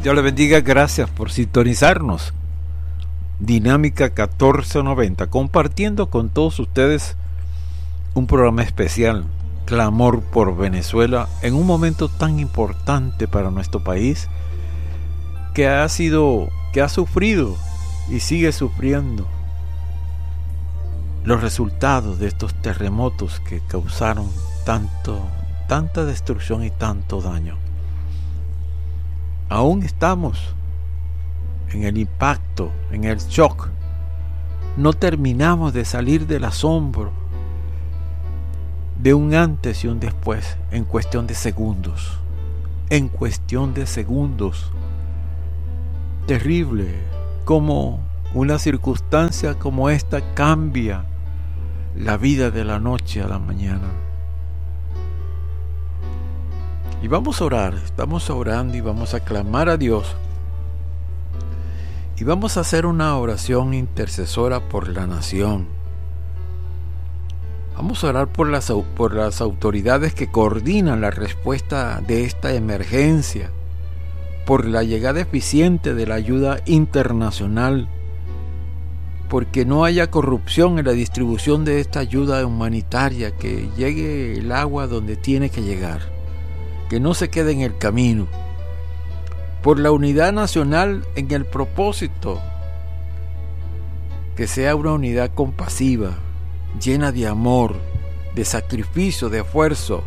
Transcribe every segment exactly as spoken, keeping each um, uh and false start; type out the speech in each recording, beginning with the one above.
Dios le bendiga, gracias por sintonizarnos. Dinámica catorce noventa, compartiendo con todos ustedes un programa especial, Clamor por Venezuela, en un momento tan importante para nuestro país, que ha sido, que ha sufrido y sigue sufriendo los resultados de estos terremotos que causaron tanto, tanta destrucción y tanto daño. Aún estamos en el impacto, en el shock. No terminamos de salir del asombro de un antes y un después en cuestión de segundos. En cuestión de segundos. Terrible como una circunstancia como esta cambia la vida de la noche a la mañana. Y vamos a orar, estamos orando y vamos a clamar a Dios. Y vamos a hacer una oración intercesora por la nación. Vamos a orar por las, por las autoridades que coordinan la respuesta de esta emergencia, por la llegada eficiente de la ayuda internacional, porque no haya corrupción en la distribución de esta ayuda humanitaria, que llegue el agua donde tiene que llegar, que no se quede en el camino, por la unidad nacional en el propósito, que sea una unidad compasiva, llena de amor, de sacrificio, de esfuerzo,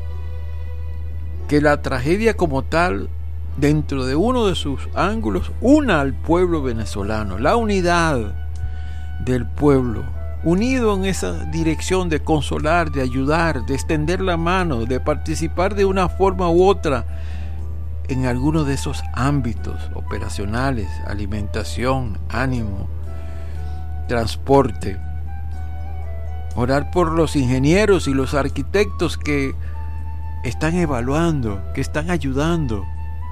que la tragedia como tal, dentro de uno de sus ángulos, una al pueblo venezolano, la unidad del pueblo, unido en esa dirección de consolar, de ayudar, de extender la mano, de participar de una forma u otra en alguno de esos ámbitos operacionales, alimentación, ánimo, transporte. Orar por los ingenieros y los arquitectos que están evaluando, que están ayudando,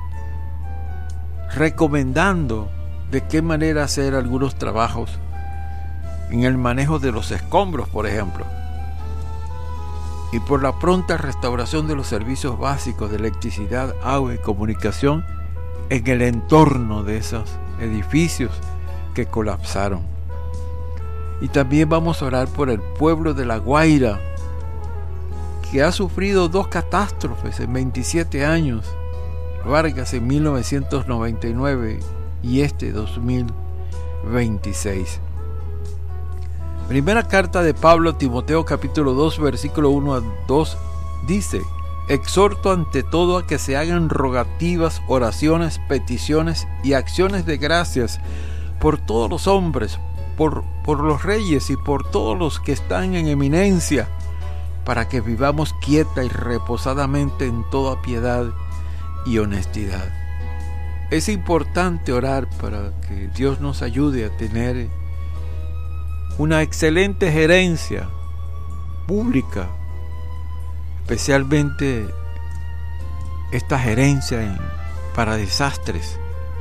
recomendando de qué manera hacer algunos trabajos en el manejo de los escombros, por ejemplo, y por la pronta restauración de los servicios básicos de electricidad, agua y comunicación en el entorno de esos edificios que colapsaron. Y también vamos a orar por el pueblo de La Guaira, que ha sufrido dos catástrofes en veintisiete años, Vargas en mil novecientos noventa y nueve y este dos mil veintiséis. Primera carta de Pablo a Timoteo, capítulo dos, versículo uno a dos, dice: exhorto ante todo a que se hagan rogativas, oraciones, peticiones y acciones de gracias por todos los hombres, por, por los reyes y por todos los que están en eminencia, para que vivamos quieta y reposadamente en toda piedad y honestidad. Es importante orar para que Dios nos ayude a tener una excelente gerencia pública, especialmente esta gerencia en, para desastres.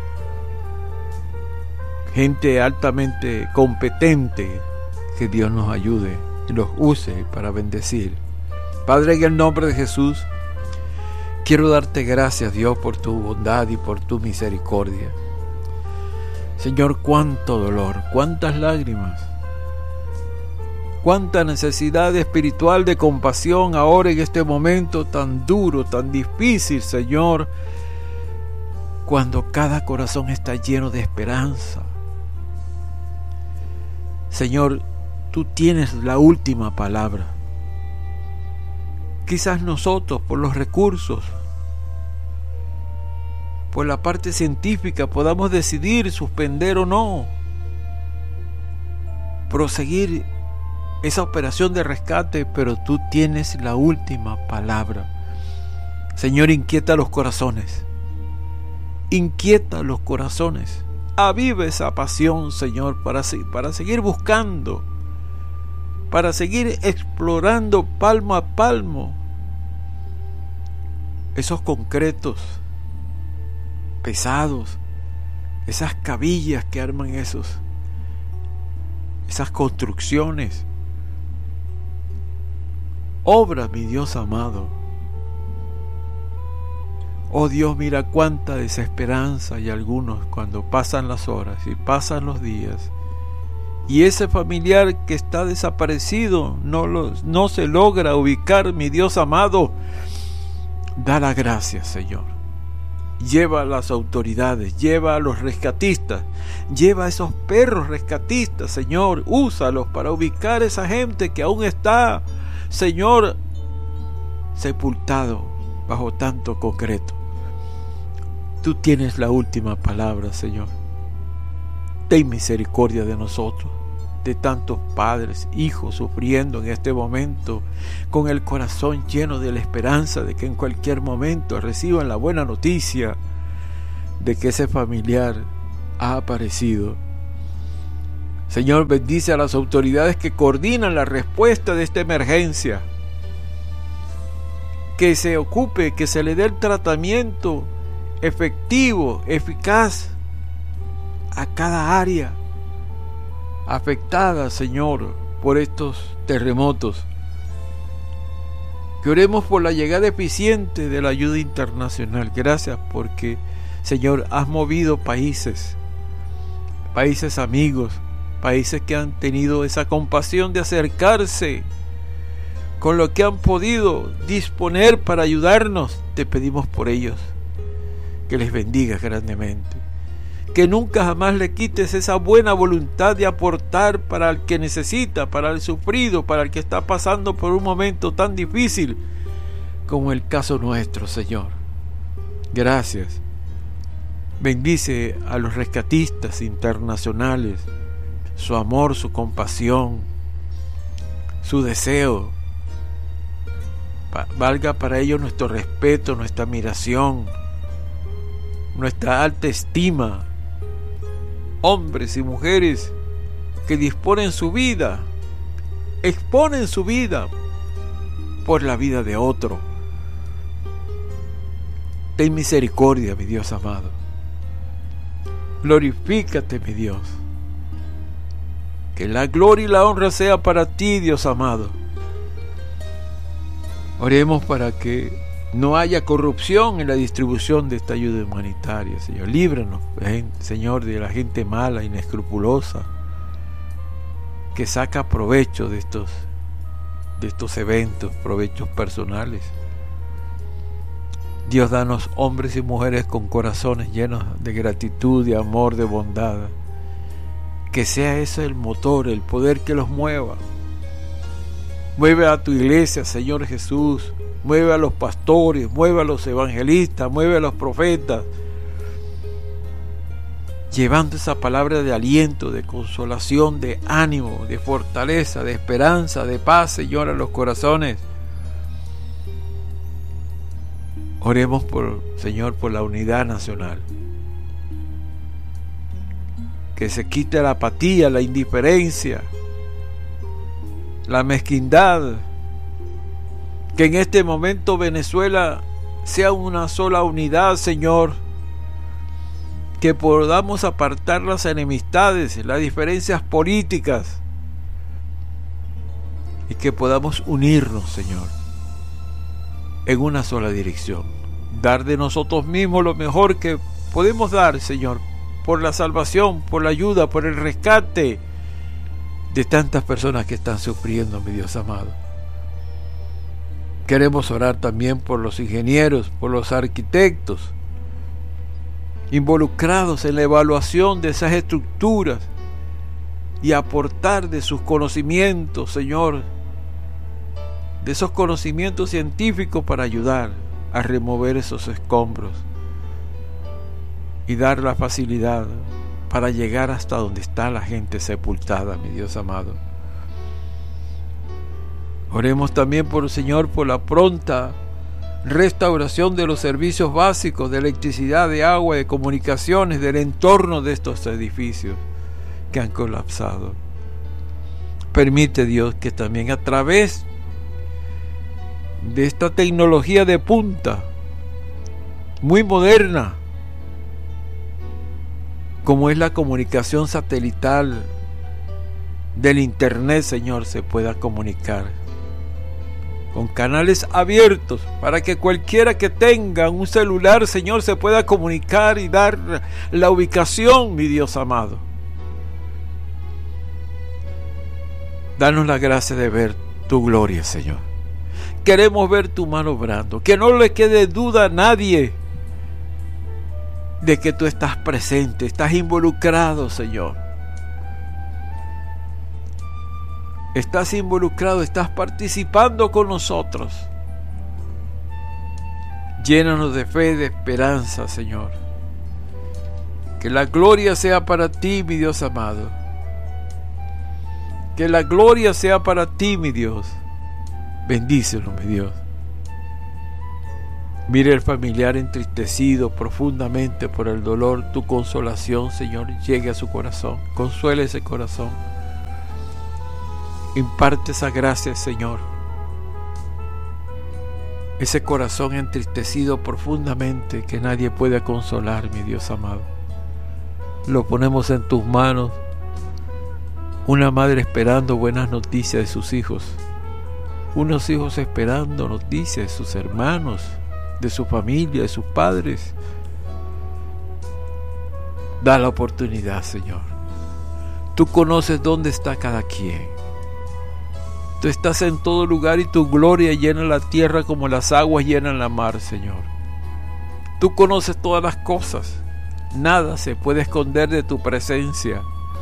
Gente altamente competente, que Dios nos ayude y los use para bendecir. Padre, en el nombre de Jesús, quiero darte gracias, Dios, por tu bondad y por tu misericordia. Señor, cuánto dolor, cuántas lágrimas, cuánta necesidad espiritual de compasión ahora en este momento tan duro, tan difícil, Señor, cuando cada corazón está lleno de esperanza. Señor, tú tienes la última palabra. Quizás nosotros, por los recursos, por la parte científica, podamos decidir suspender o no, proseguir esa operación de rescate, pero tú tienes la última palabra. Señor, inquieta los corazones, inquieta los corazones, aviva esa pasión, Señor, para, para seguir buscando, para seguir explorando palmo a palmo esos concretos pesados, esas cabillas que arman esos, esas construcciones. Obra, mi Dios amado, Oh Dios, mira cuánta desesperanza hay algunos cuando pasan las horas y pasan los días, y ese familiar que está desaparecido no, lo, no se logra ubicar. Mi Dios amado, da la gracia, Señor. Lleva a las autoridades, lleva a los rescatistas, lleva a esos perros rescatistas, Señor. Úsalos para ubicar a esa gente que aún está, Señor, sepultado bajo tanto concreto. Tú tienes la última palabra, Señor. Ten misericordia de nosotros, de tantos padres, hijos sufriendo en este momento, con el corazón lleno de la esperanza de que en cualquier momento reciban la buena noticia de que ese familiar ha aparecido. Señor, bendice a las autoridades que coordinan la respuesta de esta emergencia, que se ocupe, que se le dé el tratamiento efectivo, eficaz a cada área afectada, Señor, por estos terremotos. Que oremos por la llegada eficiente de la ayuda internacional. Gracias porque, Señor, has movido países, países amigos, países que han tenido esa compasión de acercarse con lo que han podido disponer para ayudarnos. Te pedimos por ellos que les bendigas grandemente, que nunca jamás le quites esa buena voluntad de aportar para el que necesita, para el sufrido, para el que está pasando por un momento tan difícil como el caso nuestro, Señor. Gracias. Bendice a los rescatistas internacionales, su amor, su compasión, su deseo. Valga para ellos nuestro respeto, nuestra admiración, nuestra alta estima. Hombres y mujeres que disponen su vida, exponen su vida por la vida de otro. Ten misericordia, mi Dios amado. Glorifícate, mi Dios. Que la gloria y la honra sea para ti, Dios amado. Oremos para que no haya corrupción en la distribución de esta ayuda humanitaria, Señor. Líbranos, Señor, de la gente mala, inescrupulosa, que saca provecho de estos, de estos eventos, provechos personales. Dios, danos hombres y mujeres con corazones llenos de gratitud, de amor, de bondad. Que sea ese el motor, el poder que los mueva. Mueve a tu iglesia, Señor Jesús. Mueve a los pastores, mueve a los evangelistas, mueve a los profetas, llevando esa palabra de aliento, de consolación, de ánimo, de fortaleza, de esperanza, de paz, Señor, a los corazones. Oremos por, Señor, por la unidad nacional. Que se quite la apatía, la indiferencia, la mezquindad. Que en este momento Venezuela sea una sola unidad, Señor. Que podamos apartar las enemistades, las diferencias políticas. Y que podamos unirnos, Señor, en una sola dirección. Dar de nosotros mismos lo mejor que podemos dar, Señor, por la salvación, por la ayuda, por el rescate de tantas personas que están sufriendo, mi Dios amado. Queremos orar también por los ingenieros, por los arquitectos, involucrados en la evaluación de esas estructuras y aportar de sus conocimientos, Señor, de esos conocimientos científicos para ayudar a remover esos escombros y dar la facilidad para llegar hasta donde está la gente sepultada, mi Dios amado. Oremos también por el Señor, por la pronta restauración de los servicios básicos de electricidad, de agua, de comunicaciones, del entorno de estos edificios que han colapsado. Permite, Dios, que también a través de esta tecnología de punta, muy moderna, como es la comunicación satelital del internet, Señor, se pueda comunicar con canales abiertos para que cualquiera que tenga un celular, Señor, se pueda comunicar y dar la ubicación, mi Dios amado. Danos la gracia de ver tu gloria, Señor. Queremos ver tu mano obrando, que no le quede duda a nadie de que tú estás presente, estás involucrado, Señor. Estás involucrado, estás participando con nosotros. Llénanos de fe, de esperanza, Señor. Que la gloria sea para ti, mi Dios amado. Que la gloria sea para ti, mi Dios. Bendícenos, mi Dios. Mire el familiar entristecido profundamente por el dolor. Tu consolación, Señor, llegue a su corazón. Consuela ese corazón. Imparte esa gracia, Señor. Ese corazón entristecido profundamente que nadie puede consolar, mi Dios amado. Lo ponemos en tus manos. Una madre esperando buenas noticias de sus hijos. Unos hijos esperando noticias de sus hermanos, de su familia, de sus padres. Da la oportunidad, Señor. Tú conoces dónde está cada quien. Tú estás en todo lugar y tu gloria llena la tierra como las aguas llenan la mar, Señor. Tú conoces todas las cosas. Nada se puede esconder de tu presencia.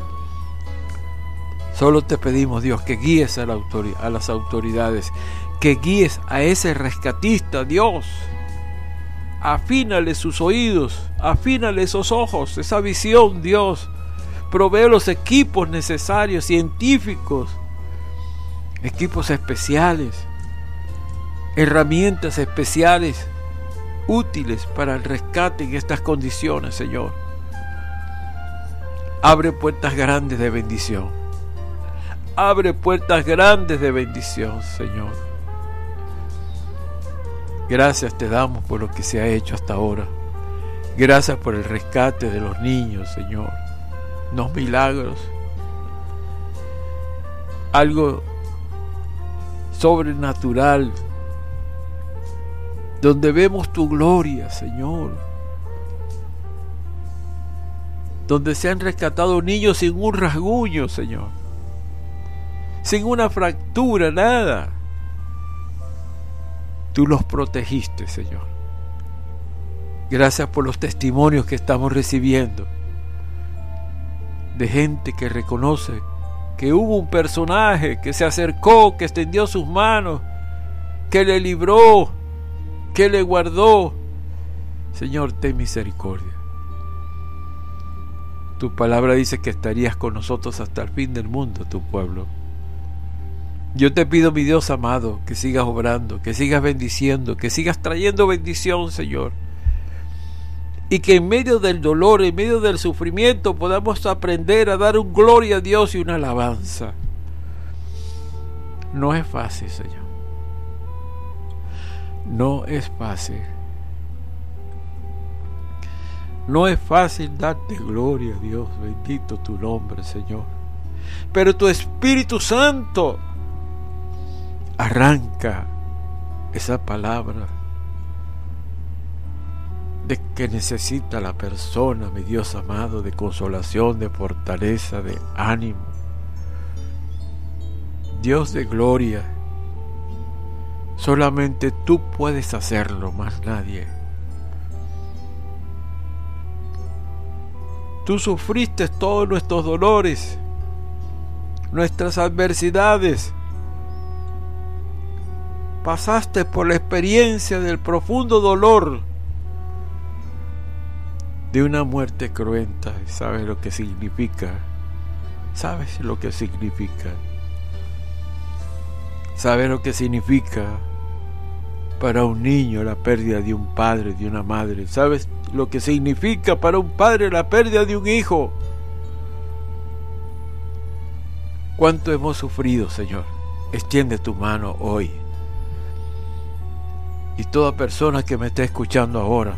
Solo te pedimos, Dios, que guíes a, la autoridad, a las autoridades, que guíes a ese rescatista, Dios. Afínale sus oídos, afínale esos ojos, esa visión, Dios. Provee los equipos necesarios, científicos, equipos especiales, herramientas especiales, útiles para el rescate en estas condiciones, Señor. Abre puertas grandes de bendición. Abre puertas grandes de bendición, Señor. Gracias te damos por lo que se ha hecho hasta ahora. Gracias por el rescate de los niños, Señor. Los milagros. Algo sobrenatural. Donde vemos tu gloria, Señor. Donde se han rescatado niños sin un rasguño, Señor. Sin una fractura, nada. Tú los protegiste, Señor. Gracias por los testimonios que estamos recibiendo de gente que reconoce que hubo un personaje que se acercó, que extendió sus manos, que le libró, que le guardó. Señor, ten misericordia. Tu palabra dice que estarías con nosotros hasta el fin del mundo, tu pueblo. Yo te pido, mi Dios amado, que sigas obrando, que sigas bendiciendo, que sigas trayendo bendición, Señor. Y que en medio del dolor, en medio del sufrimiento, podamos aprender a dar un gloria a Dios y una alabanza. No es fácil, Señor. No es fácil. No es fácil darte gloria a Dios. Bendito tu nombre, Señor. Pero tu Espíritu Santo arranca esa palabra de que necesita la persona, mi Dios amado, de consolación, de fortaleza, de ánimo. Dios de gloria, solamente tú puedes hacerlo, más nadie. Tú sufriste todos nuestros dolores, nuestras adversidades. Pasaste por la experiencia del profundo dolor de una muerte cruenta. ¿Sabes lo que significa? ¿Sabes lo que significa? ¿Sabes lo que significa para un niño la pérdida de un padre, de una madre? ¿Sabes lo que significa para un padre la pérdida de un hijo? ¿Cuánto hemos sufrido, Señor? Extiende tu mano hoy. Y toda persona que me esté escuchando ahora,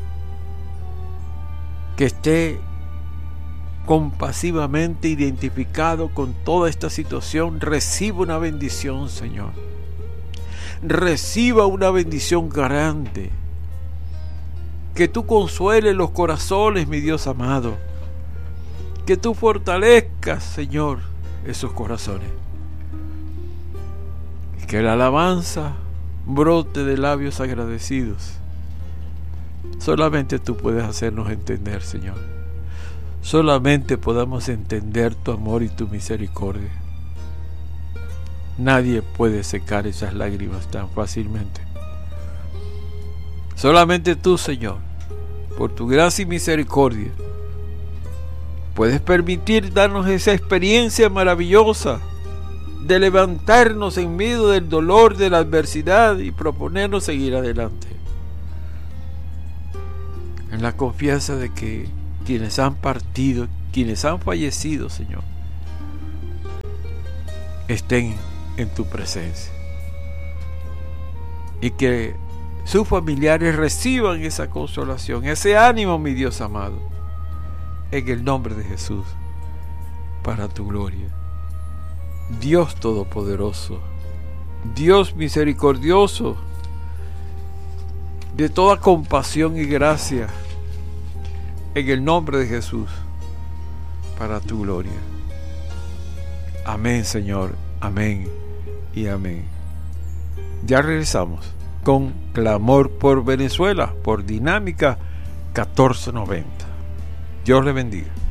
que esté compasivamente identificado con toda esta situación, recibe una bendición, Señor. reciba una bendición grande. Que tú consueles los corazones, mi Dios amado. Que tú fortalezcas, Señor, esos corazones. Y que la alabanza brote de labios agradecidos. Solamente tú puedes hacernos entender, Señor. Solamente podamos entender tu amor y tu misericordia. Nadie puede secar esas lágrimas tan fácilmente. Solamente tú, Señor, por tu gracia y misericordia, puedes permitir darnos esa experiencia maravillosa de levantarnos en medio del dolor, de la adversidad y proponernos seguir adelante. En la confianza de que quienes han partido, quienes han fallecido, Señor, estén en tu presencia. Y que sus familiares reciban esa consolación, ese ánimo, mi Dios amado, en el nombre de Jesús, para tu gloria. Dios Todopoderoso, Dios misericordioso, de toda compasión y gracia, en el nombre de Jesús, para tu gloria. Amén, Señor, amén y amén. Ya regresamos con Clamor por Venezuela, por Dinámica catorce noventa. Dios le bendiga.